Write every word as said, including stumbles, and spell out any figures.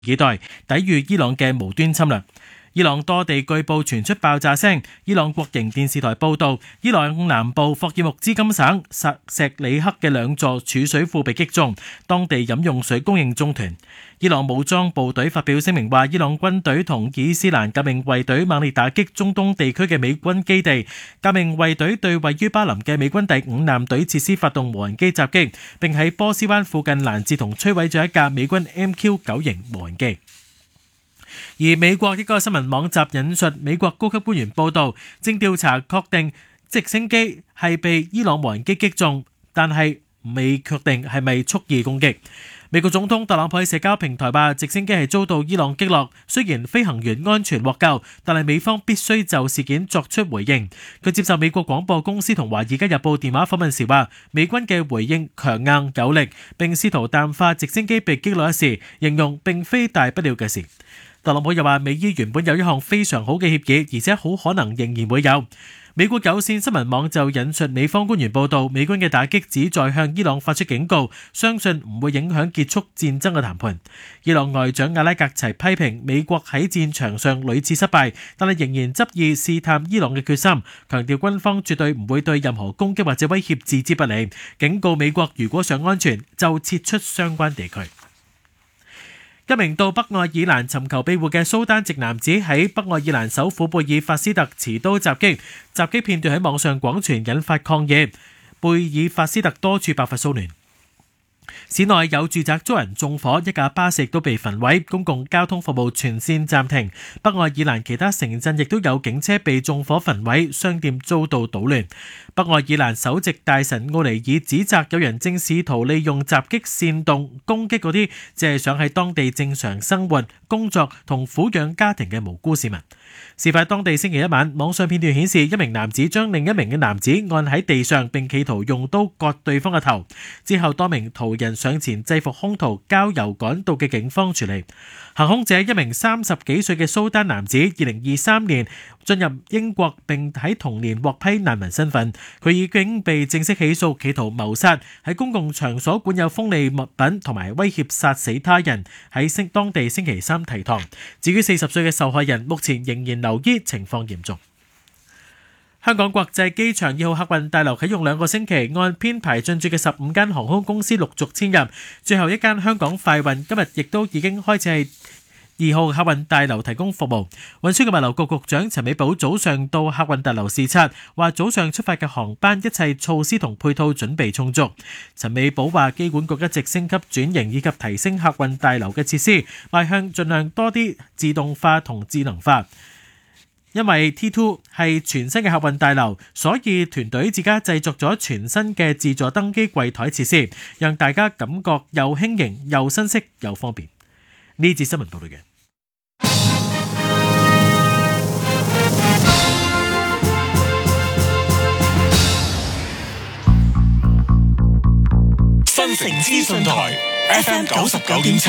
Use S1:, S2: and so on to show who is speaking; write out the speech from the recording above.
S1: 以待，抵禦伊朗嘅無端侵略。伊朗多地據報傳出爆炸聲。伊朗國營電視台報導，伊朗南部霍爾木茲金省薩石里克嘅兩座儲水庫被擊中，當地飲用水供應中斷。伊朗武裝部隊發表聲明話，伊朗軍隊同伊斯蘭革命衛隊猛烈打擊中東地區嘅美軍基地。革命衛隊對位於巴林嘅美軍第五艦隊設施發動無人機襲擊，並喺波斯灣附近攔截同摧毀咗一架美軍 M Q 九型無人機。而美國一個新聞網站引述美國高級官員報道，正調查確定直升機係被伊朗無人機擊中，但係未確定係咪蓄意攻擊。美國總統特朗普喺社交平台話，直升機係遭到伊朗擊落，雖然飛行員安全獲救，但係美方必須就事件作出回應。佢接受美國廣播公司同華爾街日報電話訪問時話，美軍嘅回應強硬有力，並試圖淡化直升機被擊落一事，形容並非大不了嘅事。特朗普又話，美伊原本有一項非常好嘅協議，而且好可能仍然會有。美國有線新聞網就引述美方官員報道，美軍嘅打擊旨在向伊朗發出警告，相信唔會影響結束戰爭嘅談判。伊朗外長阿拉格齊批評美國喺戰場上屢次失敗，但係仍然執意試探伊朗嘅決心，強調軍方絕對唔會對任何攻擊或者威脅置之不理，警告美國如果想安全，就撤出相關地區。一名到北愛爾蘭尋求庇護嘅蘇丹籍男子喺北愛爾蘭首府貝爾法斯特持刀襲擊，襲擊片段喺網上廣傳，引發抗議。貝爾法斯特多處爆發騷亂，市內有住宅遭人縱火，一架巴士亦都被焚毀，公共交通服務全線暫停。北愛爾蘭其他城鎮亦都有警車被縱火焚毀，商店遭到搗亂。北愛爾蘭首席大臣奧尼爾指責有人正試圖利用襲擊煽動攻擊嗰啲只係想喺當地正常生活、工作同撫養家庭嘅無辜市民。事發當地星期一晚，網上片段顯示一名男子將另一名嘅男子按喺地上，並企圖用刀割對方嘅頭。之後多名途人上前制服兇徒，交由趕到嘅警方處理。行兇者一名三十幾歲嘅蘇丹男子，二零二三年進入英國並喺同年獲批難民身份。佢已經被正式起訴企圖謀殺、喺公共場所管有鋒利物品同埋威脅殺死他人，喺星當地星期三提堂。至於四十歲嘅受害人，目前仍然留醫，情況嚴重。香港國際機場二號客運大樓啟用兩個星期，按編排進駐嘅十五間航空公司陸續遷入，最後一間香港快運今日亦都已經開始係二號客運大樓提供服務。運輸及物流局局長陳美寶早上到客運大樓視察，話早上出發嘅航班一切措施同配套準備充足。陳美寶話機管局一直升級轉型以及提升客運大樓嘅設施，邁向盡量多啲自動化同智能化。因為 T 二 係全新嘅客運大樓，所以團隊自家製作咗全新嘅自助登機櫃台設施，讓大家感覺又輕盈又新式又方便。呢節新聞報道嘅。
S2: 新城資訊台 F M 九十九點七